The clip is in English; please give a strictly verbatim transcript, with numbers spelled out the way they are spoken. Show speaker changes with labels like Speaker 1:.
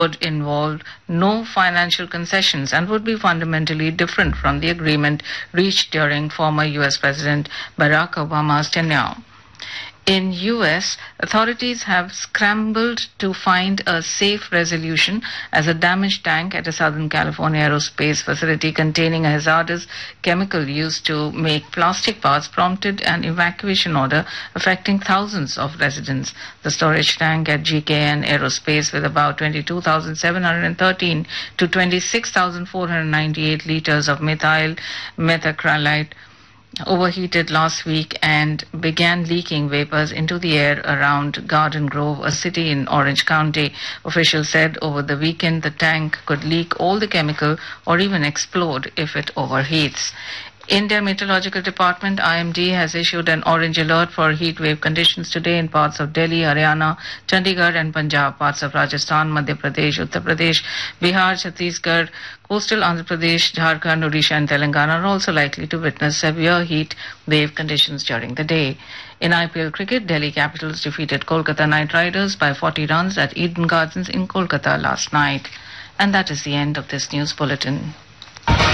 Speaker 1: would involve no financial concessions and would be fundamentally different from the agreement reached during former U S President Barack Obama's tenure. In U S, authorities have scrambled to find a safe resolution as a damaged tank at a Southern California aerospace facility containing a hazardous chemical used to make plastic parts prompted an evacuation order affecting thousands of residents. The storage tank at G K N Aerospace, with about twenty-two thousand seven hundred thirteen to twenty-six thousand four hundred ninety-eight liters of methyl methacrylate, overheated last week and began leaking vapors into the air around Garden Grove, a city in Orange County. Officials said over the weekend the tank could leak all the chemical or even explode if it overheats. India Meteorological Department I M D has issued an orange alert for heat wave conditions today in parts of Delhi, Haryana, Chandigarh and Punjab, parts of Rajasthan, Madhya Pradesh, Uttar Pradesh, Bihar, Chhattisgarh, coastal Andhra Pradesh, Jharkhand, Odisha and Telangana are also likely to witness severe heat wave conditions during the day. In I P L cricket, Delhi Capitals defeated Kolkata Knight Riders by forty runs at Eden Gardens in Kolkata last night. And that is the end of this news bulletin.